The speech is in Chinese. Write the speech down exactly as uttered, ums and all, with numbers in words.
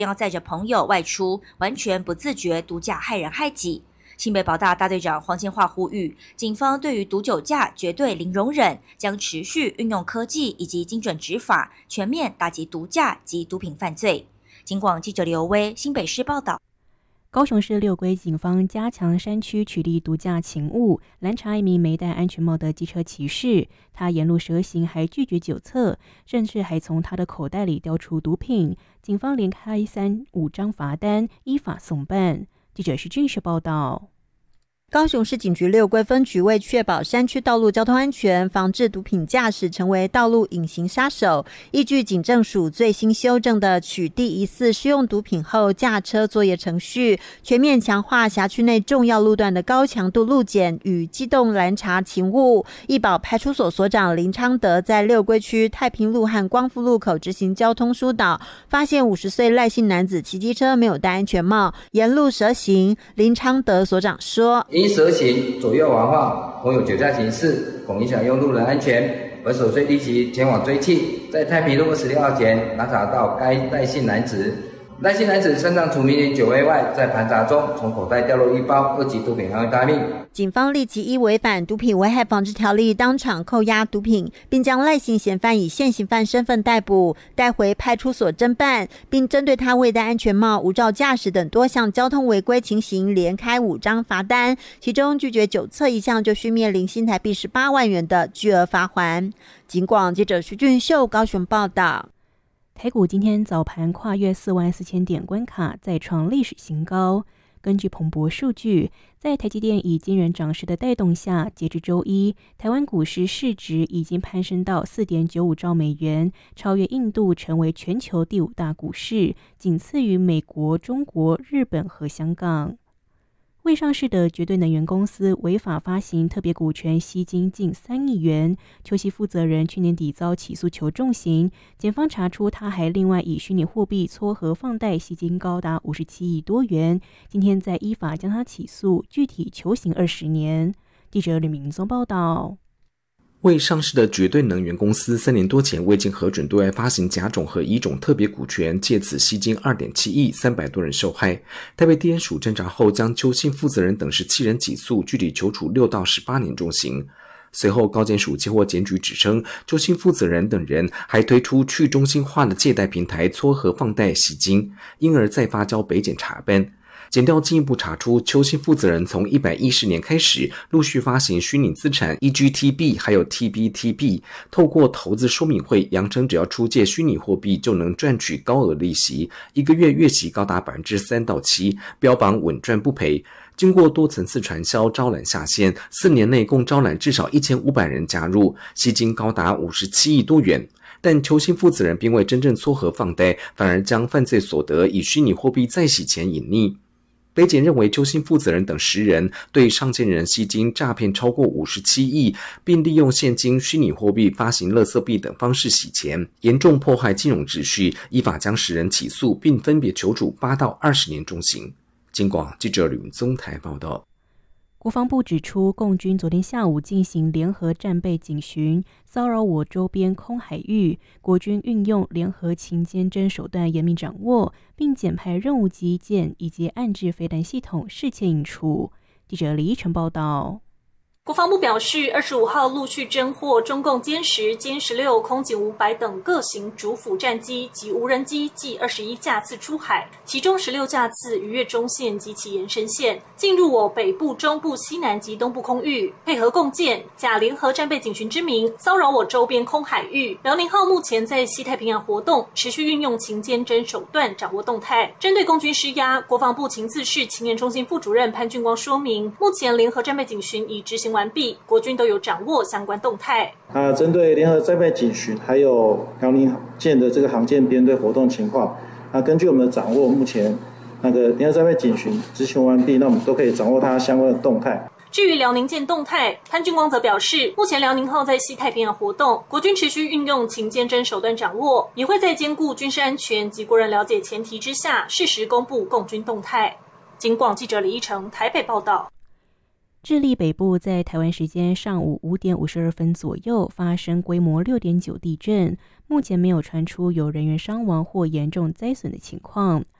要载着朋友外出，完全不自觉，毒驾害人害己。新北保大大队长黄建化呼吁，警方对于毒酒驾绝对零容忍，将持续运用科技以及精准执法，全面打击毒驾及毒品犯罪。警广记者刘威新北市报道。 高雄市六龟警方加强山区取缔毒驾勤务，拦查一名没戴安全帽的机车骑士，他沿路蛇行，还拒绝酒测，甚至还从他的口袋里叼出毒品。警方连开三五张罚单，依法送办。记者徐俊士报道。 高雄市警局六龟分局为确保山区道路交通安全，防治毒品驾驶成为道路隐形杀手，依据警政署最新修正的取缔疑似施用毒品后驾车作业程序，全面强化辖区内重要路段的高强度路检与机动拦查勤务。义保派出所所长林昌德在六龟区太平路和光复路口执行交通疏导，发现五十岁赖姓男子骑机车没有戴安全帽，沿路蛇行。林昌德所长说， 因蛇行、左右摇晃，或有酒驾行事，恐影响用路人安全，而首遂立即前往追缉。在太平路二十六号前拿查到该赖姓男子。赖姓男子身上除明年酒味外，在盘查中从口袋掉落一包二级毒品，安危他命。 警方立即依违反毒品危害防治条例当场扣押毒品，并将赖姓嫌犯以现行犯身份逮捕，带回派出所侦办，并针对他未戴安全帽、无照驾驶等多项交通违规情形，连开五张罚单，其中拒绝酒测一项就需面临新台币十八万元的巨额罚锾。警广记者徐俊秀高雄报道。 台股今天早盘跨越四万四千点关卡，再创历史新高。根据彭博数据，在台积电以惊人涨势的带动下，截至周一，台湾股市市值已经攀升到 四点九五兆美元，超越印度，成为全球第五大股市，仅次于美国、中国、日本和香港。未上市的绝对能源公司违法发行特别股权，吸金近三亿元。邱系负责人去年底遭起诉求重刑，检方查出他还另外以虚拟货币撮合放贷，吸金高达五十七亿多元。今天再依法将他起诉，具体求刑二十年。记者吕明宗报道。 未上市的绝对能源公司三年多前未经核准对外发行甲种和乙种特别股权，借此吸金 二点七亿，三百多人受害。台北地检署侦查后，将邱姓负责人等十七人起诉，具体求处六到十八年重刑。随后高检署接获检举指称，邱姓负责人等人还推出去中心化的借贷平台撮合放贷吸金，因而再发交北检查办。检调进一步查出，邱姓负责人从一百一十年开始陆续发行虚拟资产 E G T B 还有 T B T B， 透过投资说明会扬称只要出借虚拟货币就能赚取高额利息，一个月月息高达 百分之三到七， 标榜稳赚不赔。经过多层次传销招揽下线，四年内共招揽至少一千五百人加入，吸金高达五十七亿多元。但邱姓负责人并未真正撮合放贷，反而将犯罪所得以虚拟货币再洗钱隐匿。北检认为邱姓负责人等十人对上线人吸金诈骗超过五十七亿，并利用现金、虚拟货币发行垃圾币等方式洗钱，严重破坏金融秩序，依法将十人起诉，并分别求处八到二十年重刑。警广记者吕文宗台报道。 国防部指出，共军昨天下午进行联合战备警巡，骚扰我周边空海域，国军运用联合勤监侦手段严密掌握，并检派任务机舰以及岸置飞弹系统事前引除。记者李依晨报道。 国防部表示，二十五号陆续侦获中共歼十、歼十六、空警五百等各型主辅战机及无人机计二十一架次出海，其中十六架次逾越中线及其延伸线，进入我北部、中部、西南及东部空域，配合共建假联合战备警巡之名，骚扰我周边空海域。辽宁号目前在西太平洋活动，持续运用勤监侦手段掌握动态。针对共军施压，国防部情治室情研中心副主任潘俊光说明，目前联合战备警巡已执行完毕，国军都有掌握相关动态。 啊，针对联合战备警巡还有辽宁舰的这个航舰编队活动情况，啊，根据我们的掌握，目前那个联合战备警巡执行完毕，那我们都可以掌握它相关的动态。 至于辽宁舰动态，潘俊光则表示，目前辽宁号在西太平洋活动，国军持续运用勤监侦手段掌握，也会在兼顾军事安全及国人了解前提之下，适时公布共军动态。警广记者李依成台北报道。 智利北部在台湾时间上午五点五十二分左右发生规模六点九地震，目前没有传出有人员伤亡或严重灾损的情况。